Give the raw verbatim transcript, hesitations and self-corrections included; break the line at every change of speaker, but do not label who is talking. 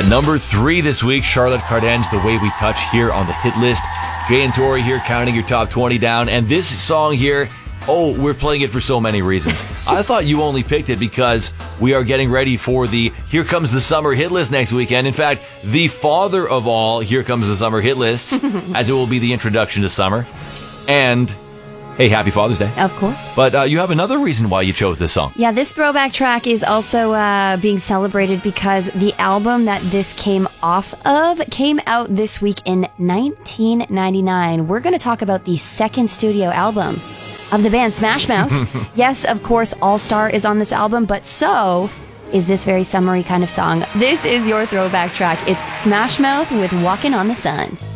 At number three this week, Charlotte Cardin's The Way We Touch here on the hit list. Jay and Tori here counting your top twenty down. And this song here, oh, we're playing it for so many reasons. I thought you only picked it because we are getting ready for the Here Comes the Summer hit list next weekend. In fact, the father of all Here Comes the Summer hit lists, as it will be the introduction to summer. And, hey, happy Father's Day.
Of course.
But uh, you have another reason why you chose this song.
Yeah, this throwback track is also uh, being celebrated because the album that this came off of came out this week in nineteen ninety-nine. We're going to talk about the second studio album of the band Smash Mouth. Yes, of course, All Star is on this album, but so is this very summery kind of song. This is your throwback track. It's Smash Mouth with Walkin' on the Sun.